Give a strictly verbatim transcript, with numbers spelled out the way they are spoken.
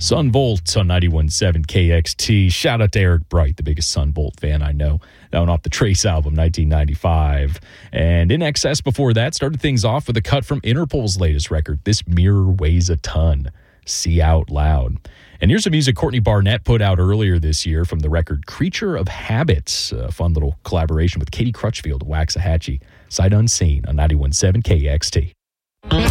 Sun Volt on ninety-one point seven K X T. Shout out to Eric Bright, the biggest Sun Volt fan I know. That one off the Trace album, nineteen ninety-five. And In Excess before that started things off with a cut from Interpol's latest record, This Mirror Weighs a Ton. See Out Loud. And here's some music Courtney Barnett put out earlier this year from the record Creature of Habits, a fun little collaboration with Katie Crutchfield of Waxahachie. Sight Unseen on ninety-one point seven K X T.